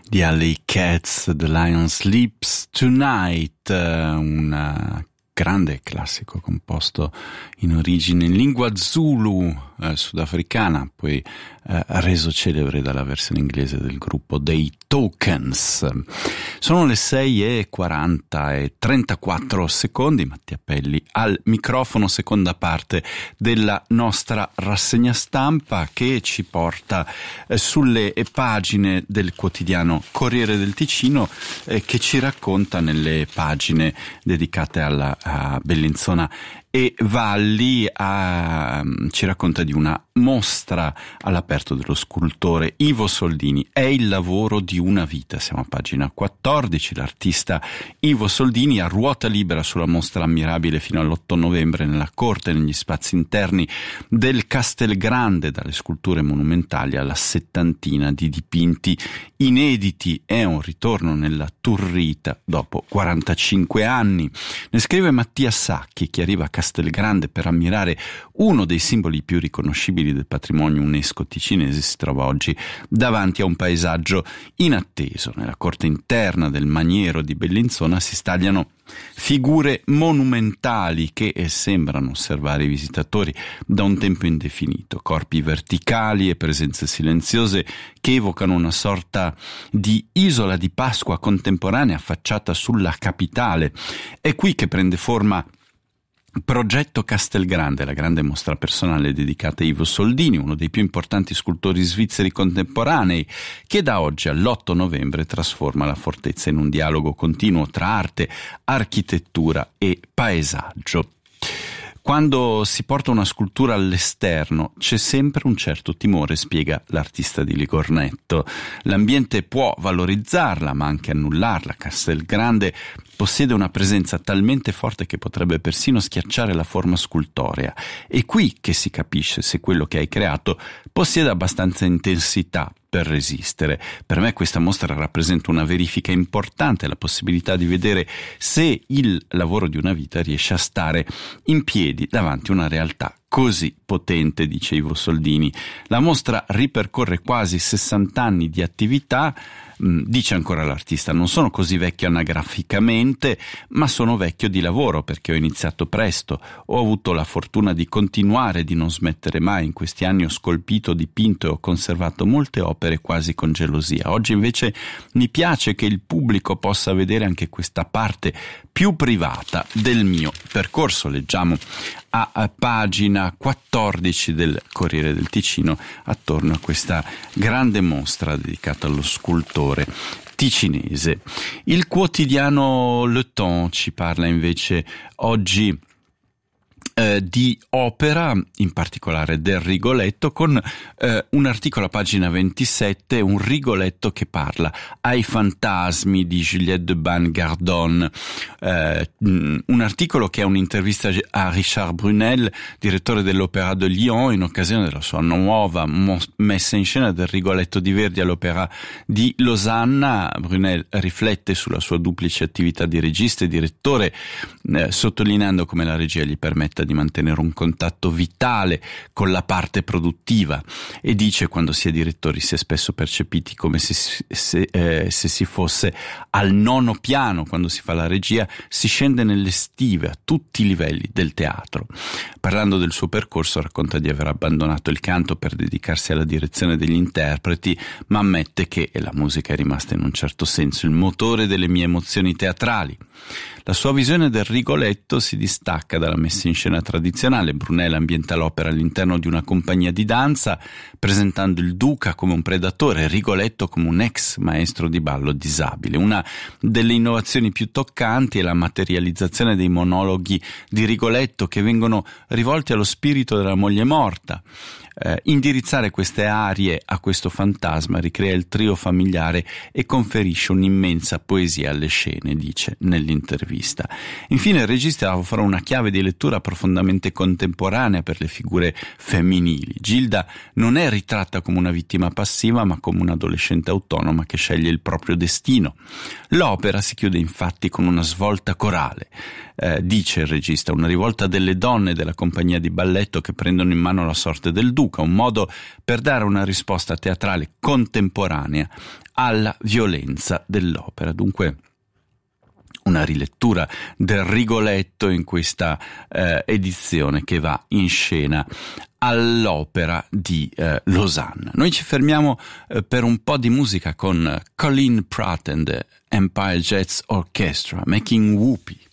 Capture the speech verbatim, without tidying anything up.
The Alley Cats, The Lion Sleeps Tonight, un grande classico composto in origine in lingua Zulu eh, sudafricana, poi eh, reso celebre dalla versione inglese del gruppo dei Tokens. Sono le sei e quaranta e trentaquattro secondi, Mattia Pelli al microfono, seconda parte della nostra rassegna stampa che ci porta eh, sulle pagine del quotidiano Corriere del Ticino, eh, che ci racconta nelle pagine dedicate alla a Bellinzona e Valli a, ci racconta di una mostra all'aperto dello scultore Ivo Soldini. È il lavoro di una vita, siamo a pagina quattordici. L'artista Ivo Soldini a ruota libera sulla mostra ammirabile fino all'otto novembre nella corte, negli spazi interni del Castelgrande, dalle sculture monumentali alla settantina di dipinti inediti. È un ritorno nella Turrita dopo quarantacinque anni. Ne scrive Mattia Sacchi, che arriva a Castelgrande per ammirare uno dei simboli più riconoscibili del patrimonio UNESCO ticinese. Si trova oggi davanti a un paesaggio inatteso. Nella corte interna del maniero di Bellinzona si stagliano figure monumentali che sembrano osservare i visitatori da un tempo indefinito, corpi verticali e presenze silenziose che evocano una sorta di isola di Pasqua contemporanea affacciata sulla capitale. È qui che prende forma Progetto Castelgrande, la grande mostra personale dedicata a Ivo Soldini, uno dei più importanti scultori svizzeri contemporanei, che da oggi all'otto novembre trasforma la fortezza in un dialogo continuo tra arte, architettura e paesaggio. Quando si porta una scultura all'esterno c'è sempre un certo timore, spiega l'artista di Ligornetto. L'ambiente può valorizzarla ma anche annullarla. Castelgrande possiede una presenza talmente forte che potrebbe persino schiacciare la forma scultorea. È qui che si capisce se quello che hai creato possiede abbastanza intensità per resistere. Per me questa mostra rappresenta una verifica importante, la possibilità di vedere se il lavoro di una vita riesce a stare in piedi davanti a una realtà così potente, dice Ivo Soldini. La mostra ripercorre quasi sessanta anni di attività. Dice ancora l'artista: non sono così vecchio anagraficamente, ma sono vecchio di lavoro perché ho iniziato presto, ho avuto la fortuna di continuare, di non smettere mai. In questi anni ho scolpito, dipinto e ho conservato molte opere quasi con gelosia. Oggi invece mi piace che il pubblico possa vedere anche questa parte più privata del mio percorso. Leggiamo a, a pagina quattordici del Corriere del Ticino attorno a questa grande mostra dedicata allo scultore ticinese. Il quotidiano Le Temps ci parla invece oggi eh, di opera, in particolare del Rigoletto, con eh, un articolo a pagina ventisette, un Rigoletto che parla ai fantasmi di Juliette de Ban-Gardon, eh, un articolo che è un'intervista a Richard Brunel, direttore dell'Opéra de Lyon, in occasione della sua nuova messa in scena del Rigoletto di Verdi all'Opéra di Losanna. Brunel riflette sulla sua duplice attività di regista e direttore, eh, sottolineando come la regia gli permetta di mantenere un contatto vitale con la parte produttiva, e dice: quando si è direttori si è spesso percepiti come se, se, eh, se si fosse al nono piano. Quando si fa la regia si scende nelle stive a tutti i livelli del teatro. Parlando del suo percorso racconta di aver abbandonato il canto per dedicarsi alla direzione degli interpreti, ma ammette che la musica è rimasta in un certo senso il motore delle mie emozioni teatrali. La sua visione del Rigoletto si distacca dalla messa in scena tradizionale. Brunel ambienta l'opera all'interno di una compagnia di danza, presentando il Duca come un predatore e Rigoletto come un ex maestro di ballo disabile. Una delle innovazioni più toccanti è la materializzazione dei monologhi di Rigoletto, che vengono rivolti allo spirito della moglie morta. Eh, indirizzare queste arie a questo fantasma ricrea il trio familiare e conferisce un'immensa poesia alle scene, dice nell'intervista. Infine il regista offre una chiave di lettura approfondita profondamente contemporanea per le figure femminili. Gilda non è ritratta come una vittima passiva, ma come un'adolescente autonoma che sceglie il proprio destino. L'opera si chiude infatti con una svolta corale. Eh, dice il regista, una rivolta delle donne della compagnia di balletto che prendono in mano la sorte del duca, un modo per dare una risposta teatrale contemporanea alla violenza dell'opera. Dunque una rilettura del Rigoletto in questa eh, edizione che va in scena all'Opera di eh, Losanna. Noi ci fermiamo eh, per un po' di musica con Colleen Pratt and the Empire Jazz Orchestra, Making Whoopee.